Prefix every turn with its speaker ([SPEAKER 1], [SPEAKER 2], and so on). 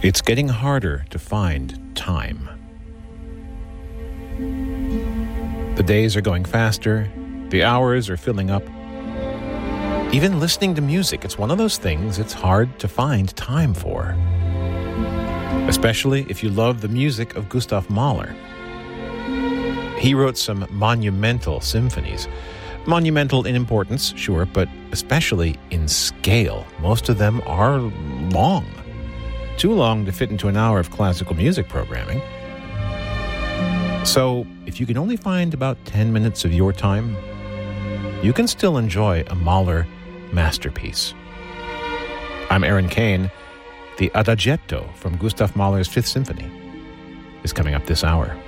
[SPEAKER 1] It's getting harder to find time. The days are going faster, the hours are filling up. Even listening to music, it's one of those things it's hard to find time for. Especially if you love the music of Gustav Mahler. He wrote some monumental symphonies. Monumental in importance, sure, but especially in scale. Most of them are long. Too long to fit into an hour of classical music programming. So, if you can only find about 10 minutes of your time, you can still enjoy a Mahler masterpiece. I'm Aaron Kane. The Adagietto from Gustav Mahler's Fifth Symphony is coming up this hour.